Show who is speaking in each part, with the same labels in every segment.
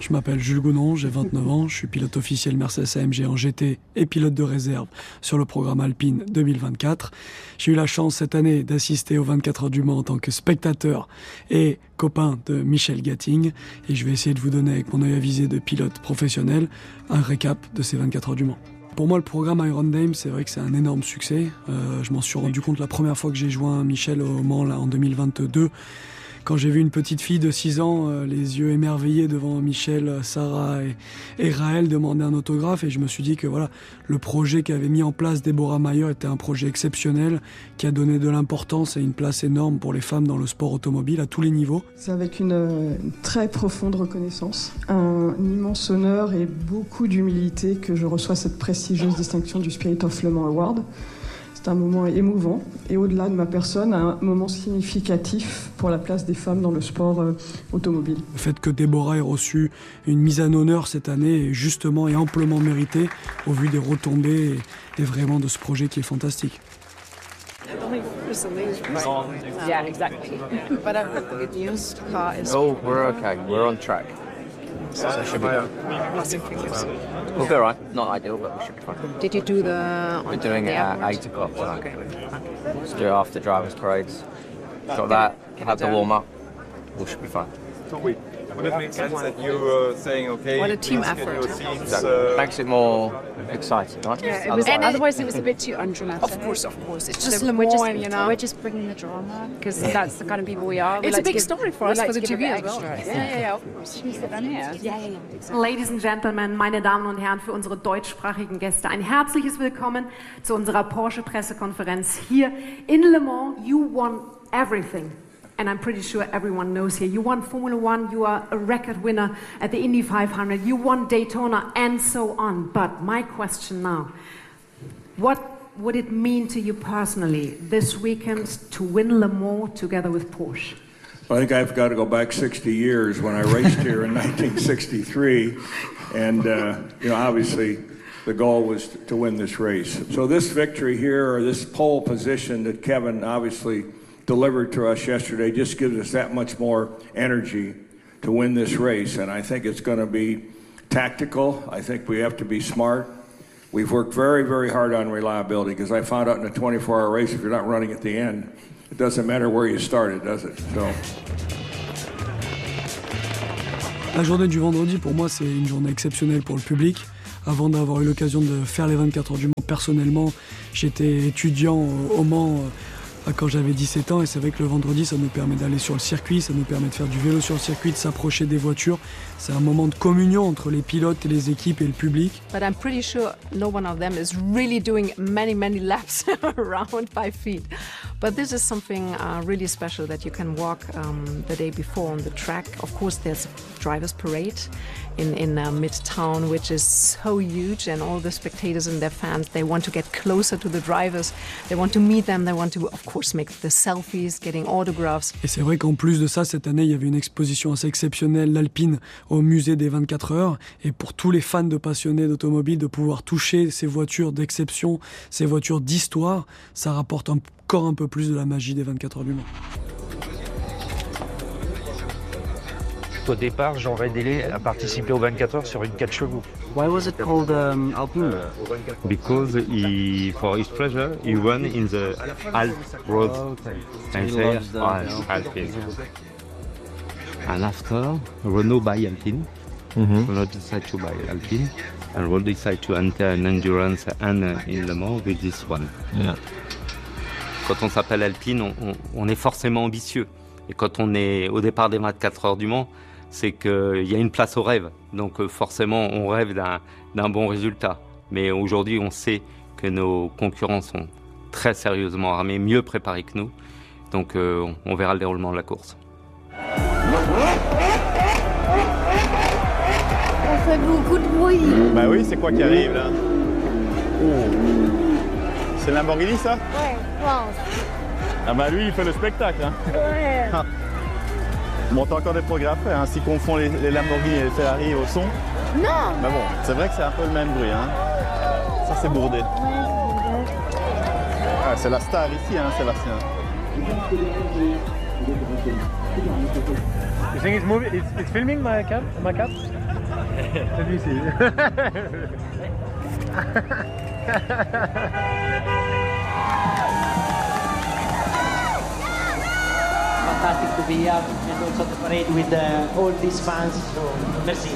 Speaker 1: Je m'appelle Jules Gounon, j'ai 29 ans, je suis pilote officiel Mercedes AMG en GT et pilote de réserve sur le programme Alpine 2024. J'ai eu la chance cette année d'assister aux 24 heures du Mans en tant que spectateur et copain de Michel Gatting. Et je vais essayer de vous donner, avec mon œil avisé de pilote professionnel, un récap de ces 24 heures du Mans. Pour moi, le programme Iron Dame, c'est vrai que c'est un énorme succès. Je m'en suis rendu compte la première fois que j'ai joint Michel au Mans là, en 2022. Quand j'ai vu une petite fille de 6 ans, les yeux émerveillés devant Michel, Sarah et Raël demander un autographe, et je me suis dit que voilà, le projet qu'avait mis en place Deborah Mayer était un projet exceptionnel, qui a donné de l'importance et une place énorme pour les femmes dans le sport automobile à tous les niveaux.
Speaker 2: C'est avec une très profonde reconnaissance, un immense honneur et beaucoup d'humilité que je reçois cette prestigieuse distinction du Spirit of Le Mans Award. C'est un moment émouvant et au-delà de ma personne, un moment significatif pour la place des femmes dans le sport automobile.
Speaker 1: Le fait que Deborah ait reçu une mise en honneur cette année est justement et amplement mérité au vu des retombées et vraiment de ce projet qui est fantastique.
Speaker 3: Yeah, exactly. But I've heard the good news. Car is
Speaker 4: Oh, we're okay. We're on track. So it should be good.
Speaker 3: crossing fingers.
Speaker 4: We'll be alright. Not ideal, but we should be fine.
Speaker 3: Did you do the?
Speaker 4: We're doing it at 8 o'clock tonight.
Speaker 3: Okay.
Speaker 4: Let's do it after drivers' parades. Got that. Have the warm up. We should be fine.
Speaker 5: Would it make sense that you were saying, okay,
Speaker 3: What a team
Speaker 5: please get
Speaker 3: effort.
Speaker 5: your seats,
Speaker 4: Exactly. Makes it more exciting, right?
Speaker 3: Yeah, it was, otherwise it was a bit too undramatic. Of course. It's just Le Mans, you know.
Speaker 6: We're just bringing the drama because that's the kind of people we are.
Speaker 3: It's a big story for us, for the TV as well.
Speaker 6: Yeah, of course. Should we sit down here? Yeah. Exactly.
Speaker 7: Ladies and Gentlemen, meine Damen und Herren, für unsere deutschsprachigen Gäste ein herzliches Willkommen zu unserer Porsche-Pressekonferenz hier in Le Mans. You won everything. And I'm pretty sure everyone knows here. You won Formula One, you are a record winner at the Indy 500, you won Daytona, and so on. But my question now, what would it mean to you personally this weekend to win Le Mans together with Porsche?
Speaker 8: I think I've got to go back 60 years when I raced here in 1963. And, obviously the goal was to win this race. So this victory here, or this pole position that Kevin obviously delivered to us yesterday, just gives us that much more energy to win this race. And I think it's going to be tactical. I think we have to be smart. We've worked very, very hard on reliability, because I found out in a 24-hour race, if you're not running at the end, it doesn't matter where you started, does it? So.
Speaker 1: La journée du vendredi, pour moi, c'est une journée exceptionnelle pour le public. Avant d'avoir eu l'occasion de faire les 24 heures du Mans, personnellement, j'étais étudiant au Mans quand j'avais 17 ans, et c'est vrai que le vendredi, ça nous permet d'aller sur le circuit, ça nous permet de faire du vélo sur le circuit, de s'approcher des voitures. C'est un moment de communion entre les pilotes et les équipes et le public.
Speaker 3: But I'm pretty sure no one of them is really doing many laps around 5 feet. But this is something really special that you can walk the day before on the track. Of course, there's a driver's parade in Midtown, which is so huge, and all the spectators and their fans, they want to get closer to the drivers. They want to meet them. They want to, of course, make the selfies, getting autographs.
Speaker 1: Et c'est vrai qu'en plus de ça, cette année, il y avait une exposition assez exceptionnelle, l'Alpine, au musée des 24 heures. Et pour tous les fans de passionnés d'automobile, de pouvoir toucher ces voitures d'exception, ces voitures d'histoire, ça rapporte encore un peu plus de la magie des 24 heures du Mans.
Speaker 9: Au départ, Jean Redélé a participé aux 24 heures sur une 4 chevaux.
Speaker 10: Why was it called Alpine?
Speaker 11: Because for his pleasure, he won in the Alp road. And say, Alpine. And after, Renault buy Alpine. Renault decided to buy Alpine. And Renault decided to enter an endurance and in Le Mans with this one.
Speaker 4: Yeah. Quand on s'appelle Alpine, on est forcément ambitieux. Et quand on est au départ des 24 heures du Mans, c'est qu'il y a une place au rêve. Donc forcément, on rêve d'un bon résultat. Mais aujourd'hui, on sait que nos concurrents sont très sérieusement armés, mieux préparés que nous. Donc on verra le déroulement de la course.
Speaker 6: On fait beaucoup de bruit.
Speaker 5: Bah oui, c'est quoi qui arrive là? C'est Lamborghini ça?
Speaker 6: Ouais, je pense.
Speaker 5: Ah bah lui, il fait le spectacle. Hein.
Speaker 6: Ouais.
Speaker 5: Bon, t'as encore des progrès à faire, hein. S'ils confondent les Lamborghini et les Ferrari au son.
Speaker 6: Non.
Speaker 5: Bah bon, c'est vrai que c'est un peu le même bruit. Hein. Ça, c'est bourdé. Ah, c'est la star ici, hein, Sébastien.
Speaker 9: You think it's filming my car?
Speaker 12: Celui-ci.
Speaker 13: Fantastic to be here and also to parade with all these fans. So, merci.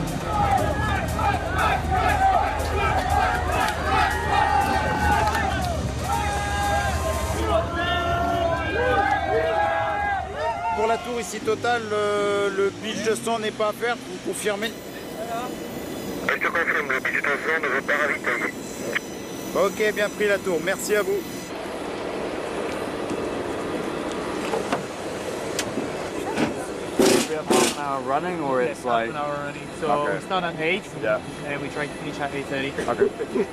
Speaker 14: Pour la tour ici totale, le pitch de son n'est pas à faire, vous confirmez?
Speaker 15: Je te confirme, le pitch de son ne veut pas ravitailler.
Speaker 14: Ok, bien pris la tour, merci à vous.
Speaker 16: We have half an hour running, or it's like
Speaker 17: half an hour running. So
Speaker 16: okay.
Speaker 17: we start at 8, and we try to finish at 8:30.
Speaker 16: Okay.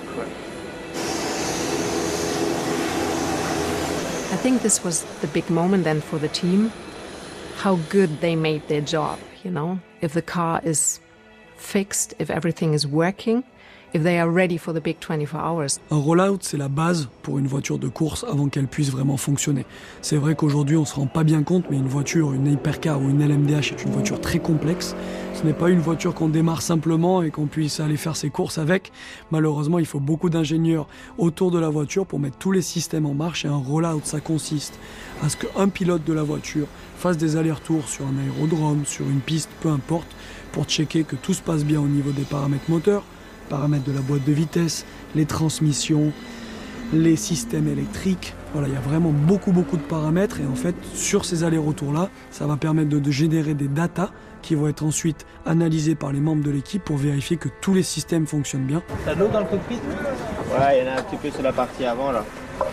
Speaker 3: I think this was the big moment then for the team, how good they made their job, you know? If the car is fixed, if everything is working, if they are ready for the big 24 hours.
Speaker 1: Un rollout, c'est la base pour une voiture de course avant qu'elle puisse vraiment fonctionner. C'est vrai qu'aujourd'hui, on ne se rend pas bien compte, mais une voiture, une Hypercar ou une LMDH est une voiture très complexe. Ce n'est pas une voiture qu'on démarre simplement et qu'on puisse aller faire ses courses avec. Malheureusement, il faut beaucoup d'ingénieurs autour de la voiture pour mettre tous les systèmes en marche. Et un rollout, ça consiste à ce qu'un pilote de la voiture fasse des allers-retours sur un aérodrome, sur une piste, peu importe, pour checker que tout se passe bien au niveau des paramètres moteurs, paramètres de la boîte de vitesse, les transmissions, les systèmes électriques. Voilà, il y a vraiment beaucoup de paramètres et en fait, sur ces allers-retours-là, ça va permettre de générer des datas qui vont être ensuite analysées par les membres de l'équipe pour vérifier que tous les systèmes fonctionnent bien.
Speaker 13: T'as de l'eau dans le cockpit?
Speaker 16: Ouais, il y en a un petit peu sur la partie avant là.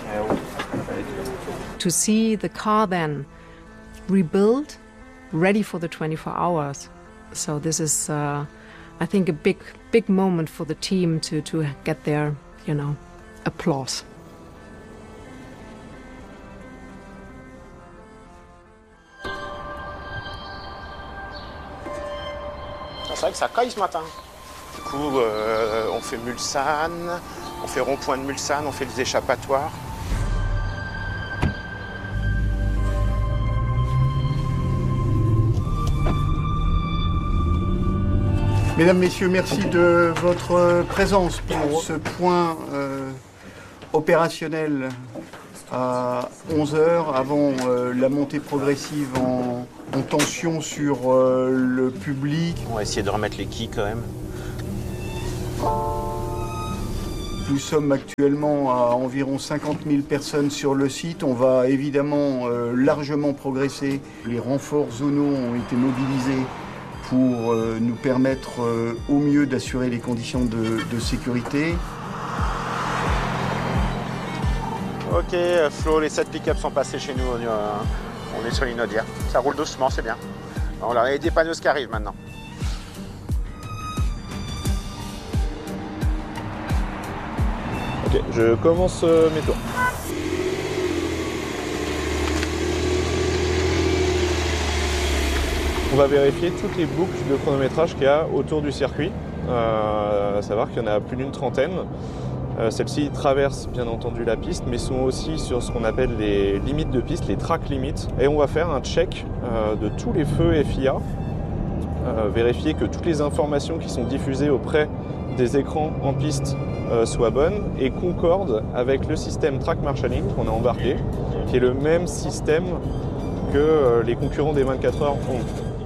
Speaker 3: To see the car then rebuilt, ready for the 24 hours. So this is, I think, a big moment for the team to get their, applause.
Speaker 18: C'est vrai que ça caille ce matin. Du coup, on fait Mulsanne, on fait rond-point de Mulsanne, on fait des échappatoires.
Speaker 19: Mesdames, Messieurs, merci de votre présence pour ce point opérationnel à 11h avant la montée progressive en tension sur le public.
Speaker 18: On va essayer de remettre les quilles quand même.
Speaker 19: Nous sommes actuellement à environ 50 000 personnes sur le site. On va évidemment largement progresser. Les renforts zonaux ont été mobilisés pour nous permettre au mieux d'assurer les conditions de sécurité.
Speaker 18: Ok, Flo, les 7 pick-up sont passés chez nous. On est sur l'Inaudière. Ça roule doucement, c'est bien. On a les dépanneuses qui arrivent maintenant.
Speaker 5: Ok, je commence mes tours. On va vérifier toutes les boucles de chronométrage qu'il y a autour du circuit, à savoir qu'il y en a plus d'une trentaine. Celles-ci traversent bien entendu la piste, mais sont aussi sur ce qu'on appelle les limites de piste, les track limits. Et on va faire un check de tous les feux FIA, vérifier que toutes les informations qui sont diffusées auprès des écrans en piste soient bonnes et concordent avec le système track marshalling qu'on a embarqué, qui est le même système que les concurrents des 24 heures ont.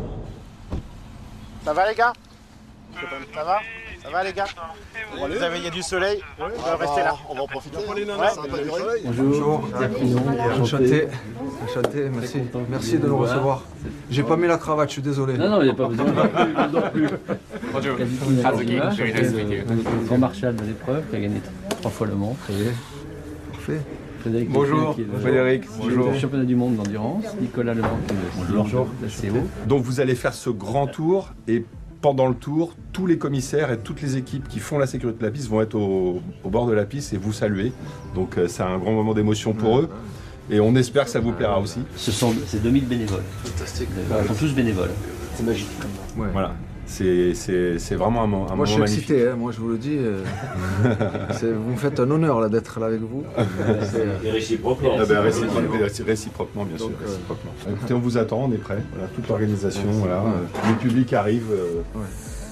Speaker 18: Ça va les gars? Ça va? Ça va les gars? Vous avez, il y a du soleil? On va rester là.
Speaker 15: On va en profiter.
Speaker 20: Bonjour. Enchanté. Enchanté, merci. Merci de nous recevoir. J'ai pas mis la cravate, je suis désolé.
Speaker 21: Non, il n'y a pas besoin. Bonjour. Grand marshal de l'épreuve qui a gagné 3 fois le Mans.
Speaker 20: Parfait.
Speaker 21: Frédéric.
Speaker 20: Bonjour. Frédéric. Bonjour.
Speaker 21: Championnat du monde d'endurance. Nicolas Leblanc qui est le de la CO.
Speaker 22: Donc vous allez faire ce grand tour et pendant le tour, tous les commissaires et toutes les équipes qui font la sécurité de la piste vont être au bord de la piste et vous saluer. Donc c'est un grand moment d'émotion pour eux et on espère que ça vous plaira aussi.
Speaker 21: C'est 2000 bénévoles. Fantastique. Ils sont tous bénévoles. C'est magique.
Speaker 22: Ouais. Voilà. C'est vraiment un moment magnifique.
Speaker 20: Moi je suis excité, hein. Moi je vous le dis. Vous me faites un honneur là, d'être là avec vous.
Speaker 22: Et réciproquement. Réciproquement, bien sûr. Réciproquement. Écoutez, on vous attend, on est prêts. Voilà, toute l'organisation, voilà. Le public arrive.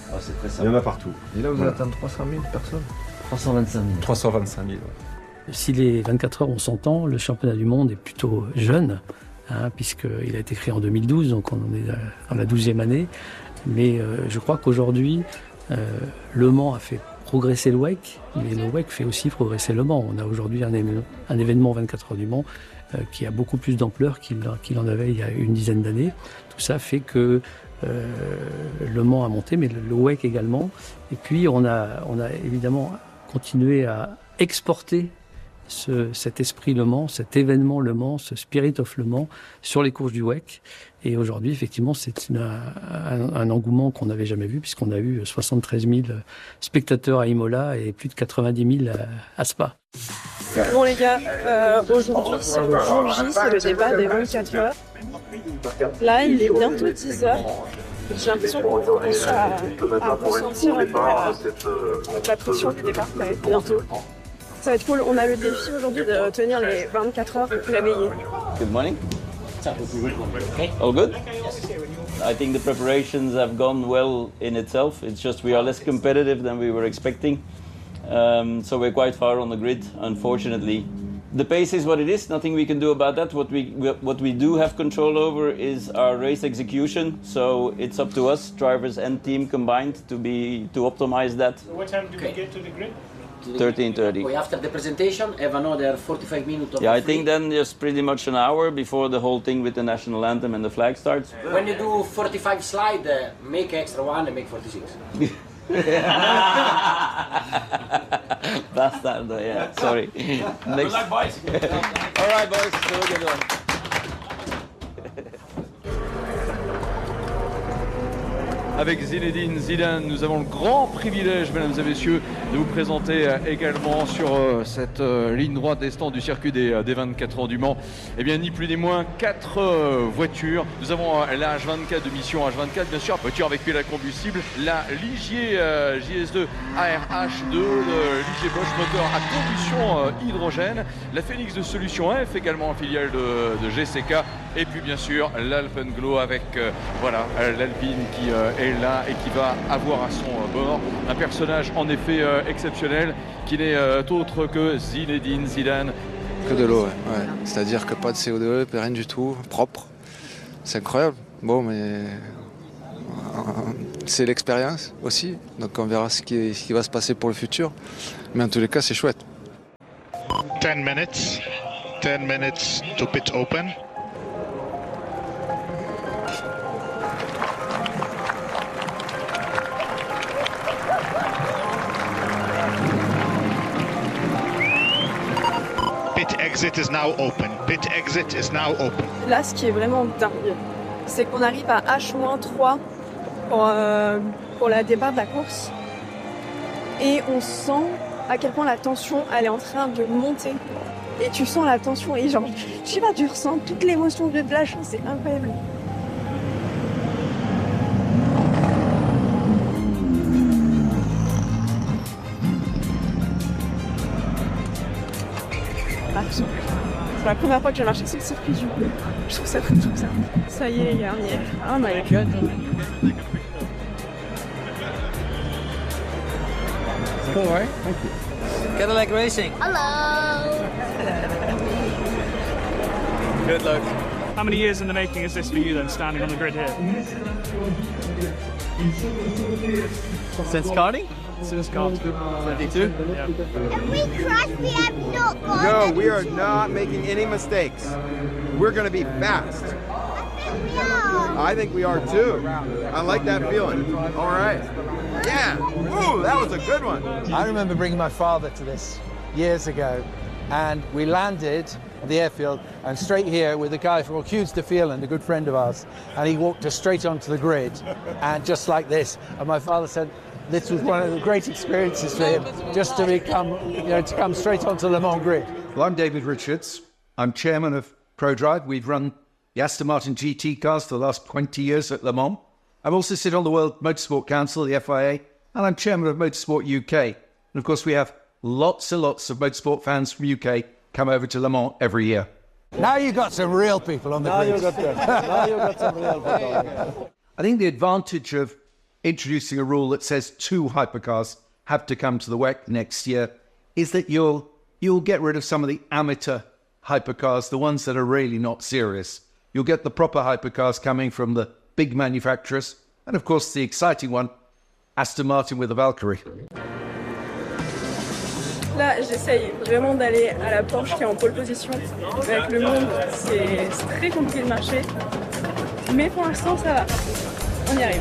Speaker 21: Ah, c'est très
Speaker 22: Il
Speaker 21: simple.
Speaker 22: y en a partout.
Speaker 20: Et là, vous
Speaker 22: Voilà.
Speaker 20: atteindre 300 000 personnes
Speaker 21: 325 000.
Speaker 22: 325 000.
Speaker 2: Si les 24 heures ont 100 ans, le championnat du monde est plutôt jeune, puisqu'il a été créé en 2012, donc on est dans la 12e année. Mais je crois qu'aujourd'hui, Le Mans a fait progresser le WEC, mais le WEC fait aussi progresser Le Mans. On a aujourd'hui un événement 24 heures du Mans qui a beaucoup plus d'ampleur qu'il en avait il y a une dizaine d'années. Tout ça fait que Le Mans a monté, mais le WEC également. Et puis on a évidemment continué à exporter cet esprit Le Mans, cet événement Le Mans, ce Spirit of Le Mans sur les courses du WEC. Et aujourd'hui, effectivement, c'est un engouement qu'on n'avait jamais vu, puisqu'on a eu 73 000 spectateurs à Imola et plus de 90 000 à Spa.
Speaker 12: Bon les gars, aujourd'hui c'est le jour J, c'est le débat des 24 heures. Là, il est bientôt 10 heures. J'ai l'impression qu'on commence à ressentir un peu la pression du départ, ça va être bientôt. Ça va être cool. On a le défi aujourd'hui de tenir les 24 heures réveillés.
Speaker 23: Good morning. All good? I think the preparations have gone well in itself. It's just we are less competitive than we were expecting. So we're quite far on the grid, unfortunately. The pace is what it is, nothing we can do about that. What we do have control over is our race execution. So it's up to us, drivers and team combined, to optimize that.
Speaker 17: So what time do we get to the grid?
Speaker 23: 13:30.
Speaker 13: After the presentation, have another 45 minutes of
Speaker 23: I think then there's pretty much an hour before the whole thing with the national anthem and the flag starts.
Speaker 13: When you do 45 slides, make extra one and make 46.
Speaker 23: Bastard, yeah, sorry. Next.
Speaker 13: Good luck, boys.
Speaker 23: All right, boys, have a good one.
Speaker 24: Avec Zinedine Zidane, nous avons le grand privilège, mesdames et messieurs, de vous présenter également sur cette ligne droite des stands du circuit des 24 heures du Mans, eh bien ni plus ni moins 4 voitures. Nous avons la H24 de mission H24, bien sûr, voiture avec pile à combustible, la Ligier JS2 ARH2, Ligier Bosch moteur à combustion hydrogène, la Phoenix de Solution F, également filiale de GCK, et puis bien sûr l'Alpenglow avec l'Alpine qui est là et qui va avoir à son bord un personnage en effet exceptionnel qui n'est autre que Zinedine Zidane.
Speaker 20: Que de l'eau, ouais. C'est-à-dire que pas de CO2, rien du tout, propre. C'est incroyable. Bon, mais c'est l'expérience aussi. Donc on verra ce qui va se passer pour le futur. Mais en tous les cas, c'est chouette.
Speaker 25: 10 minutes to pit open. Pit exit is now open. Pit exit is now open.
Speaker 12: Là, ce qui est vraiment dingue, c'est qu'on arrive à H-3 pour la départ de la course. Et on sent à quel point la tension, elle est en train de monter. Et tu sens la tension et genre, je sais pas, tu ressens toute l'émotion de la chose, c'est incroyable. C'est la première fois que j'ai marché sur le circuit du coup. Je trouve ça cool, ça. Ça y est les gars, on y est. Oh my god.
Speaker 26: It's cool, right? Thank you. Cadillac Racing.
Speaker 6: Hello.
Speaker 17: Good luck. How many years in the making is this for you then, standing on the grid here?
Speaker 26: Since karting?
Speaker 17: Since karting.
Speaker 26: 22?
Speaker 17: Yeah.
Speaker 6: If we crash, we have not got
Speaker 27: No, we are not making any mistakes. We're going to be fast. I think we are too. I like that feeling. All right. Yeah. Ooh, that was a good one.
Speaker 26: I remember bringing my father to this years ago, and we landed at the airfield and straight here with a guy from Hughes de Phelan, a good friend of ours, and he walked us straight onto the grid, and just like this. And my father said this was one of the great experiences for him, just to become, to come straight onto the Le Mans grid.
Speaker 28: Well, I'm David Richards. I'm chairman of ProDrive. We've run the Aston Martin GT cars for the last 20 years at Le Mans. I also sit on the World Motorsport Council, the FIA, and I'm chairman of Motorsport UK. And of course, we have lots and lots of motorsport fans from UK come over to Le Mans every year.
Speaker 26: Now you've got some real people on the grid.
Speaker 28: I think the advantage of introducing a rule that says 2 hypercars have to come to the WEC next year is that you'll get rid of some of the amateur hypercars, the ones that are really not serious. You'll get the proper hypercars coming from the big manufacturers, and of course the exciting one, Aston Martin with the Valkyrie.
Speaker 12: Là, j'essaye vraiment d'aller à la Porsche qui est en pole position. Avec le monde, c'est très compliqué de marcher. Mais pour l'instant, ça va. On y arrive.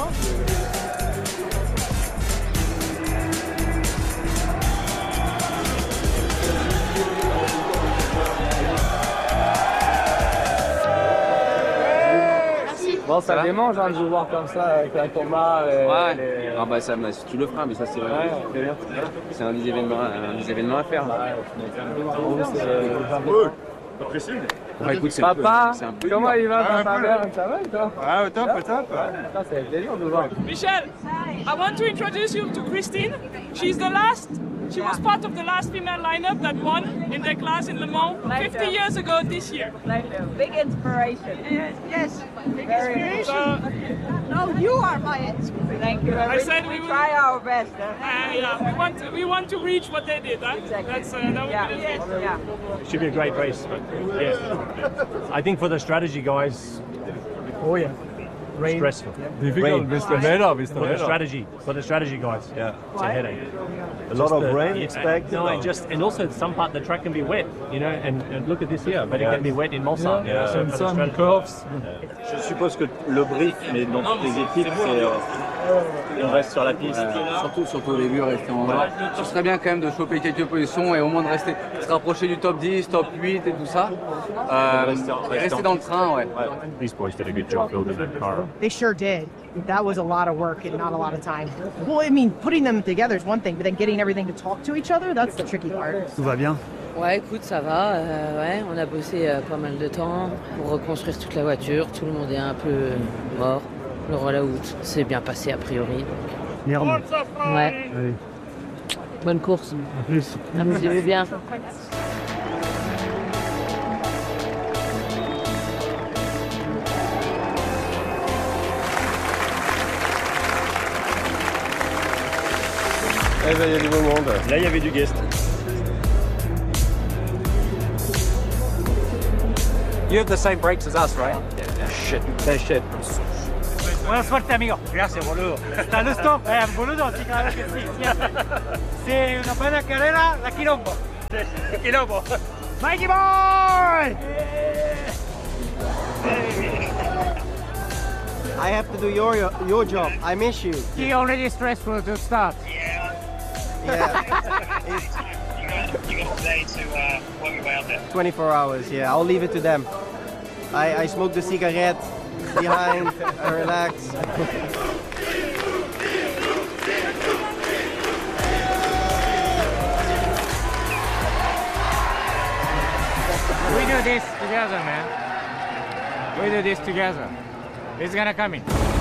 Speaker 1: Bon, ça démange de vous voir comme ça avec la combat.
Speaker 4: Ouais. Ah bah ça, tu le feras, mais ça c'est vrai. Ouais, c'est un des événements à faire.
Speaker 1: Pas pressé.
Speaker 4: Ouais, écoute,
Speaker 1: Papa,
Speaker 4: c'est un peu
Speaker 1: comment il va
Speaker 4: dur.
Speaker 1: dans ta mère? Ça va toi?
Speaker 4: Ah, au top, au top.
Speaker 1: Ça c'est un délire de voir.
Speaker 17: Michel, I want to introduce you to Christine. She was part of the last female lineup that won in their class in Le Mans 50 years ago this year.
Speaker 7: Big inspiration.
Speaker 17: Yes.
Speaker 7: Big inspiration. No, you are my inspiration. Thank you.
Speaker 17: I said we
Speaker 7: try our best.
Speaker 17: Yeah, we want to reach what they did. Huh?
Speaker 7: Exactly.
Speaker 17: That would be the
Speaker 7: yeah.
Speaker 8: It should be a great race. Yeah. I think for the strategy guys, stressful.
Speaker 1: Difficult, Mr. Meda, Mr.
Speaker 8: For the strategy guys, it's a headache.
Speaker 1: A lot of rain expected.
Speaker 8: No, and also some part of the track can be wet, and look at this here, but it can be wet in Monza.
Speaker 1: And some curves.
Speaker 21: Je suppose que le brief, mais dans toutes les équipes, c'est on reste sur la piste.
Speaker 4: Surtout au début, rester en bas. Ce serait bien quand même de choper quelques positions et au moins de se rapprocher du top 10, top 8 et tout ça. Rester dans le train, ouais.
Speaker 8: These boys did a good job building that car.
Speaker 7: They sure did. That was a lot of work and not a lot of time. Well, I mean, putting them together is one thing, but then getting everything to talk to each other, that's the tricky part.
Speaker 1: Tout va bien?
Speaker 9: Ouais, écoute, ça va. Ouais, on a bossé pas mal de temps pour reconstruire toute la voiture. Tout le monde est un peu mort. Le roll-out s'est bien passé a priori.
Speaker 1: Merde.
Speaker 9: Ouais.
Speaker 1: Oui.
Speaker 9: Bonne course.
Speaker 1: En plus.
Speaker 9: Amusez-vous bien.
Speaker 1: Eh ben, il y a du beau monde.
Speaker 21: Là, il y avait du guest.
Speaker 1: You have the same brakes as us, right? Shit. They're shit.
Speaker 10: Buena suerte, amigo. Gracias, boludo. Está listo? Boludo, sí, claro que sí. Sí, una buena carrera, la quilombo. Quilombo. Mikey boy!
Speaker 1: I have to do your job. I miss you.
Speaker 10: He already stressful to start.
Speaker 1: Yeah.
Speaker 25: You got today to work your way up there.
Speaker 1: 24 hours, yeah. I'll leave it to them. I smoke the cigarette behind, I relax.
Speaker 10: We do this together, man. We do this together. It's gonna come in.